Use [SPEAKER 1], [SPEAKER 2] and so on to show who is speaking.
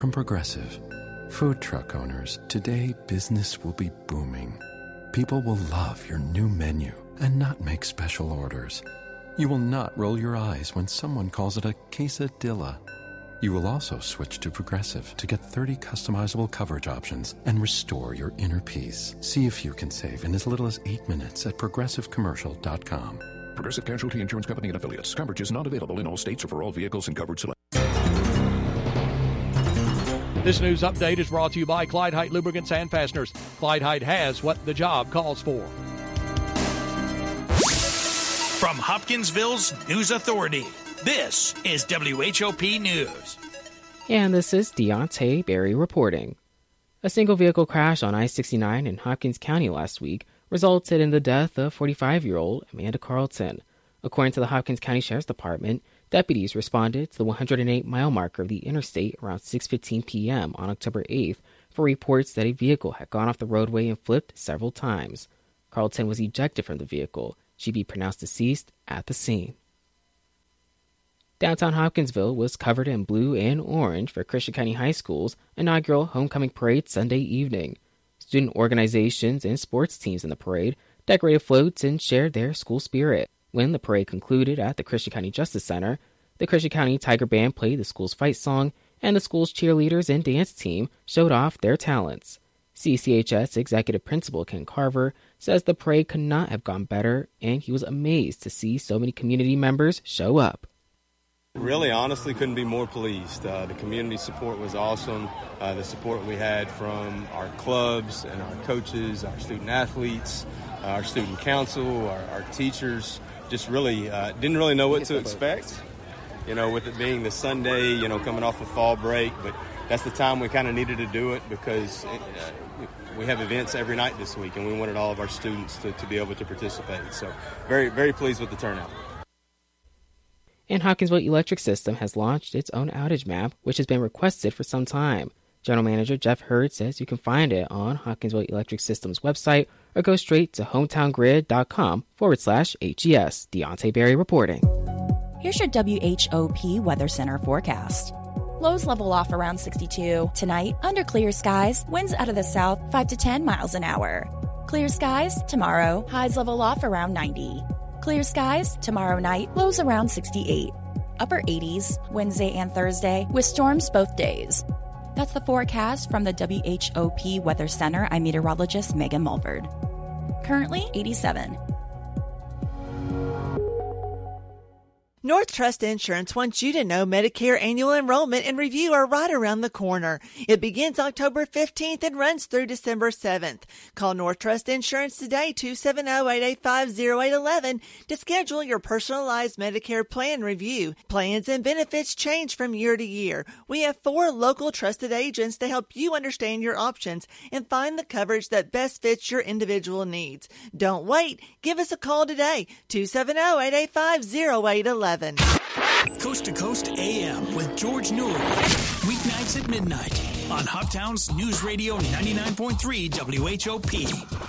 [SPEAKER 1] From Progressive, food truck owners, today business will be booming. People will love your new menu and not make special orders. You will not roll your eyes when someone calls it a quesadilla. You will also switch to Progressive to get 30 customizable coverage options and restore your inner peace. See if you can save in as little as 8 minutes at progressivecommercial.com.
[SPEAKER 2] Progressive Casualty Insurance Company and Affiliates. Coverage is not available in all states or for all vehicles and coverage select.
[SPEAKER 3] This news update is brought to you by Clyde Height Lubricants and Fasteners. Clyde Height has what the job calls for.
[SPEAKER 4] From Hopkinsville's News Authority, this is WHOP News.
[SPEAKER 5] And this is Deontay Berry reporting. A single vehicle crash on I-69 in Hopkins County last week resulted in the death of 45-year-old Amanda Carlton. According to the Hopkins County Sheriff's Department, deputies responded to the 108-mile marker of the interstate around 6:15 p.m. on October 8th for reports that a vehicle had gone off the roadway and flipped several times. Carlton was ejected from the vehicle. She'd be pronounced deceased at the scene. Downtown Hopkinsville was covered in blue and orange for Christian County High School's inaugural homecoming parade Sunday evening. Student organizations and sports teams in the parade decorated floats and shared their school spirit. When the parade concluded at the Christian County Justice Center, the Christian County Tiger Band played the school's fight song, and the school's cheerleaders and dance team showed off their talents. CCHS Executive Principal Ken Carver says the parade could not have gone better, and he was amazed to see so many community members show up.
[SPEAKER 6] Really, honestly, couldn't be more pleased. The community support was awesome. The support we had from our clubs and our coaches, our student athletes, our student council, our teachers, just really didn't really know what to expect, with it being the Sunday, coming off of fall break. But that's the time we kind of needed to do it because we have events every night this week, and we wanted all of our students to be able to participate. So very, very pleased with the turnout.
[SPEAKER 5] And Hopkinsville Electric System has launched its own outage map, which has been requested for some time. General Manager Jeff Hurd says you can find it on Hopkinsville Electric System's website or go straight to hometowngrid.com/HES. Deontay Berry reporting.
[SPEAKER 7] Here's your WHOP Weather Center forecast. Lows level off around 62. Tonight, under clear skies, winds out of the south 5 to 10 miles an hour. Clear skies tomorrow, highs level off around 90. Clear skies tomorrow night, lows around 68. Upper 80s Wednesday and Thursday with storms both days. That's the forecast from the WHOP Weather Center. I'm meteorologist Megan Mulford. Currently 87.
[SPEAKER 8] North Trust Insurance wants you to know Medicare annual enrollment and review are right around the corner. It begins October 15th and runs through December 7th. Call North Trust Insurance today, 270-885-0811, to schedule your personalized Medicare plan review. Plans and benefits change from year to year. We have 4 local trusted agents to help you understand your options and find the coverage that best fits your individual needs. Don't wait. Give us a call today, 270-885-0811.
[SPEAKER 4] Coast to Coast AM with George Newell. Weeknights at midnight on Hoptown's News Radio 99.3 WHOP.